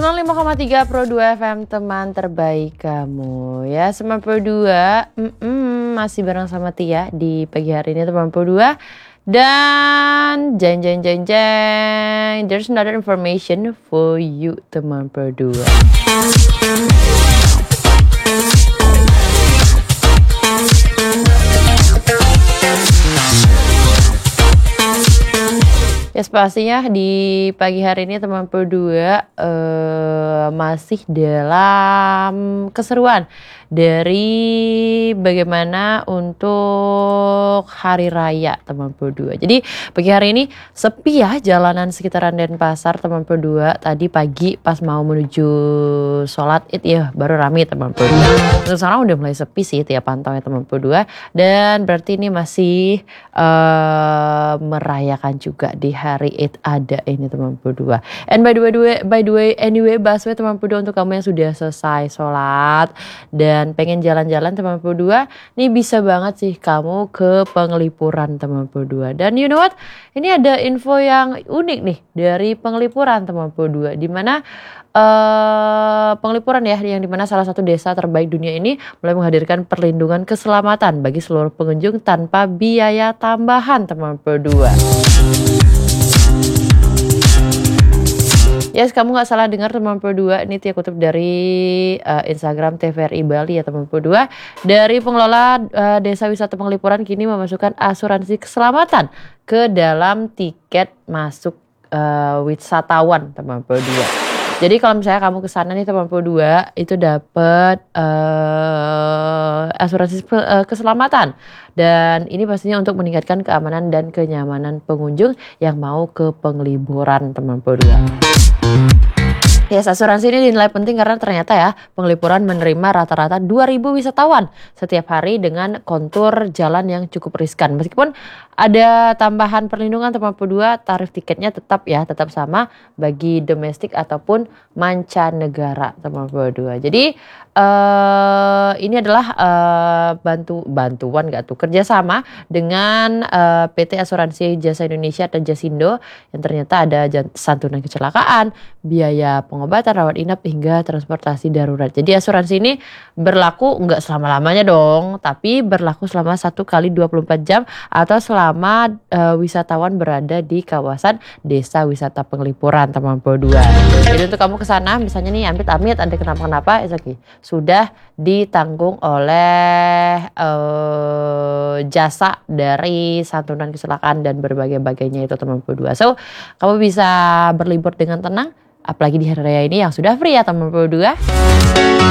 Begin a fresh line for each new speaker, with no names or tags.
95,3 Pro 2 FM, teman terbaik kamu ya. 92 masih bareng sama Tia di pagi hari ini teman Pro 2. Dan jeng there's another information for you teman Pro 2. Ya pastinya di pagi hari ini teman Pro 2 masih dalam keseruan dari bagaimana untuk hari raya teman Pro 2. Jadi pagi hari ini sepi ya jalanan sekitaran Denpasar teman Pro 2. Tadi pagi pas mau menuju sholat Id ya baru rame teman Pro 2. Terus sekarang udah mulai sepi sih tiap pantau ya teman Pro 2. Dan berarti ini masih merayakan juga di hari Id ada ini teman Pro 2. And by the way anyway busway teman Pro 2 untuk kamu yang sudah selesai sholat dan pengen jalan-jalan teman Pro 2, nih bisa banget sih kamu ke Penglipuran teman Pro 2. Dan you know what? Ini ada info yang unik nih dari Penglipuran teman Pro 2, di mana Penglipuran ya, yang dimana salah satu desa terbaik dunia ini mulai menghadirkan perlindungan keselamatan bagi seluruh pengunjung tanpa biaya tambahan teman Pro 2. Yes, kamu gak salah dengar teman Pro 2. Ini Tia kutip dari Instagram TVRI Bali ya teman Pro 2. Dari pengelola Desa Wisata Penglipuran kini memasukkan asuransi keselamatan ke dalam tiket masuk wisatawan teman Pro 2. Jadi kalau misalnya kamu ke sana nih teman Pro 2 itu dapat asuransi keselamatan, dan ini pastinya untuk meningkatkan keamanan dan kenyamanan pengunjung yang mau ke Penglipuran teman Pro 2. Yes, asuransi ini dinilai penting karena ternyata ya Penglipuran menerima rata-rata 2.000 wisatawan setiap hari dengan kontur jalan yang cukup riskan. Meskipun ada tambahan perlindungan teman Pro 2, tarif tiketnya tetap sama bagi domestik ataupun mancanegara teman Pro 2. Jadi ini adalah bantuan kerjasama dengan PT Asuransi Jasa Indonesia atau Jasindo, yang ternyata ada santunan kecelakaan, biaya pengobatan, rawat inap hingga transportasi darurat. Jadi asuransi ini berlaku nggak selama-lamanya dong, tapi berlaku selama 1 kali 24 jam atau selama wisatawan berada di kawasan Desa Wisata Penglipuran teman Pro 2. Jadi untuk kamu ke sana misalnya nih amit-amit ada kenapa-kenapa, it's okay, sudah ditanggung oleh jasa dari santunan kecelakaan dan berbagai-bagainya itu teman Pro 2. So kamu bisa berlibur dengan tenang, apalagi di hari raya ini yang sudah free ya teman Pro 2.